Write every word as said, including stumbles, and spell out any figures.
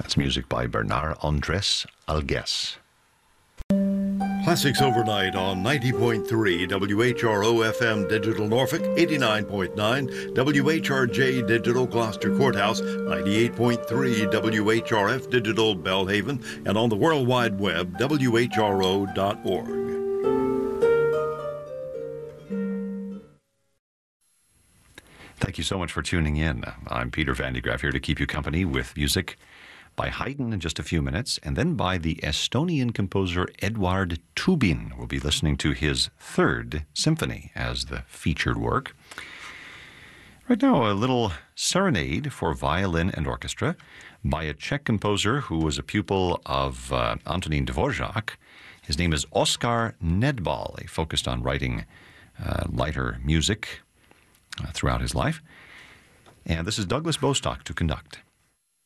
That's music by Bernard Andrés Algués. Classics Overnight on ninety point three W H R O F M Digital Norfolk, eighty-nine point nine W H R J Digital Gloucester Courthouse, ninety-eight point three W H R F Digital Belhaven, and on the World Wide Web, W H R O dot org. Thank you so much for tuning in. I'm Peter Van de Graaff, here to keep you company with music by Haydn in just a few minutes, and then by the Estonian composer Eduard Toobin. We'll be listening to his third symphony as the featured work. Right now, a little serenade for violin and orchestra by a Czech composer who was a pupil of uh, Antonín Dvořák. His name is Oskar Nedbal. He focused on writing uh, lighter music uh, throughout his life. And this is Douglas Bostock to conduct.